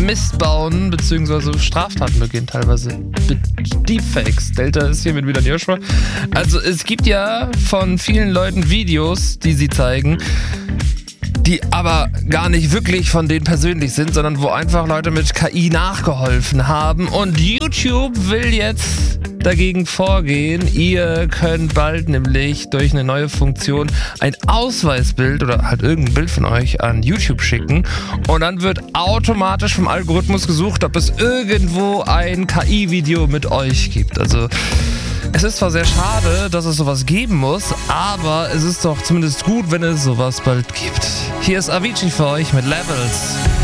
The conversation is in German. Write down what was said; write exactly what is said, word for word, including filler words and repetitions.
Mist bauen, beziehungsweise Straftaten begehen teilweise. Mit Deepfakes. Delta ist hier mit wieder Joshua. Also es gibt ja von vielen Leuten Videos, die sie zeigen, die aber gar nicht wirklich von denen persönlich sind, sondern wo einfach Leute mit K I nachgeholfen haben. Und YouTube will jetzt dagegen vorgehen. Ihr könnt bald nämlich durch eine neue Funktion ein Ausweisbild oder halt irgendein Bild von euch an YouTube schicken und dann wird automatisch vom Algorithmus gesucht, ob es irgendwo ein K I-Video mit euch gibt. Also es ist zwar sehr schade, dass es sowas geben muss, aber es ist doch zumindest gut, wenn es sowas bald gibt. Hier ist Avicii für euch mit Levels.